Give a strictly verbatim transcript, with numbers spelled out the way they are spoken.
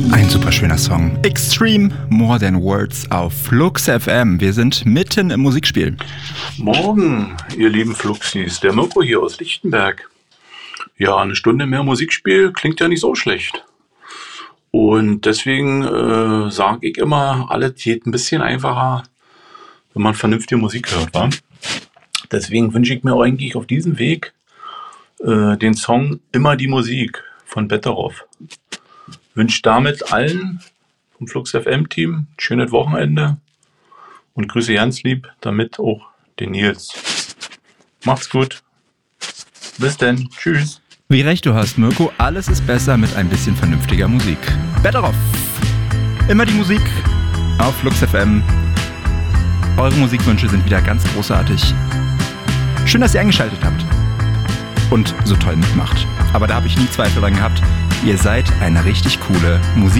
Ein super schöner Song. Extreme More Than Words auf Flux F M. Wir sind mitten im Musikspiel. Morgen, ihr lieben Fluxis. Der Mirko hier aus Lichtenberg. Ja, eine Stunde mehr Musikspiel klingt ja nicht so schlecht. Und deswegen äh, sage ich immer, alles geht ein bisschen einfacher, wenn man vernünftige Musik hört, wa? Deswegen wünsche ich mir eigentlich auf diesem Weg äh, den Song Immer die Musik von Betteroff. Wünsche damit allen vom Flux F M-Team ein schönes Wochenende und grüße ganz lieb, damit auch den Nils. Macht's gut. Bis denn. Tschüss. Wie recht du hast, Mirko, alles ist besser mit ein bisschen vernünftiger Musik. Betteroff. Immer die Musik auf Flux F M. Eure Musikwünsche sind wieder ganz großartig. Schön, dass ihr eingeschaltet habt und so toll mitmacht. Aber da habe ich nie Zweifel dran gehabt. Ihr seid eine richtig coole Musik.